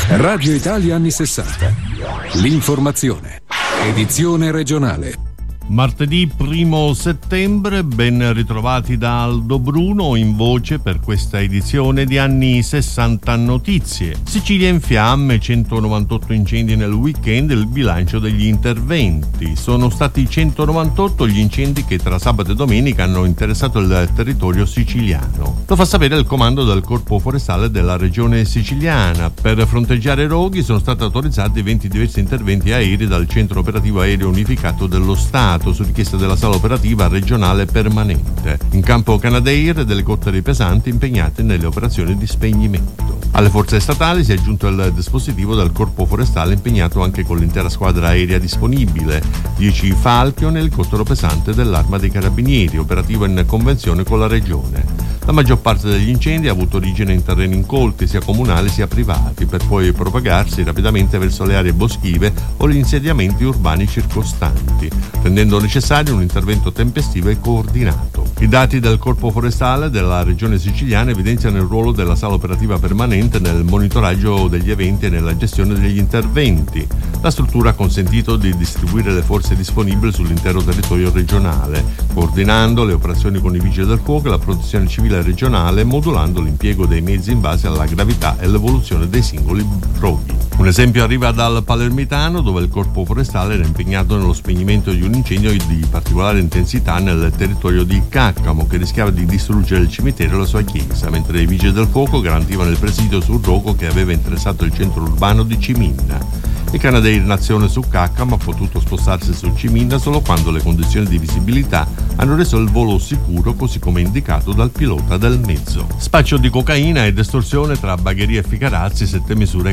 Radio Italia anni 60. L'informazione. Edizione regionale. Martedì 1 settembre, ben ritrovati da Aldo Bruno in voce per questa edizione di Anni 60 Notizie. Sicilia in fiamme, 198 incendi nel weekend, il bilancio degli interventi. Sono stati 198 gli incendi che tra sabato e domenica hanno interessato il territorio siciliano. Lo fa sapere il comando del Corpo Forestale della regione siciliana. Per fronteggiare i roghi sono stati autorizzati 20 diversi interventi aerei dal Centro Operativo Aereo Unificato dello Stato, su richiesta della sala operativa regionale permanente. In campo Canadair, delle elicotteri pesanti impegnati nelle operazioni di spegnimento. Alle forze statali si è aggiunto il dispositivo del Corpo Forestale impegnato anche con l'intera squadra aerea disponibile, 10 Falcon e elicottero pesante dell'Arma dei Carabinieri, operativo in convenzione con la regione. La maggior parte degli incendi ha avuto origine in terreni incolti, sia comunali sia privati, per poi propagarsi rapidamente verso le aree boschive o gli insediamenti urbani circostanti, rendendo necessario un intervento tempestivo e coordinato. I dati del Corpo Forestale della regione siciliana evidenziano il ruolo della sala operativa permanente nel monitoraggio degli eventi e nella gestione degli interventi. La struttura ha consentito di distribuire le forze disponibili sull'intero territorio regionale, coordinando le operazioni con i vigili del fuoco e la protezione civile regionale, modulando l'impiego dei mezzi in base alla gravità e l'evoluzione dei singoli roghi. Un esempio arriva dal Palermitano, dove il Corpo Forestale era impegnato nello spegnimento di un incendio di particolare intensità nel territorio di Caccamo, che rischiava di distruggere il cimitero e la sua chiesa, mentre i vigili del fuoco garantivano il presidio sul rogo che aveva interessato il centro urbano di Ciminna. Il Canadair Nazione su Caccamo ha potuto spostarsi su Ciminna solo quando le condizioni di visibilità hanno reso il volo sicuro, così come indicato dal pilota del mezzo. Spaccio di cocaina ed estorsione tra Bagheria e Ficarazzi, 7 misure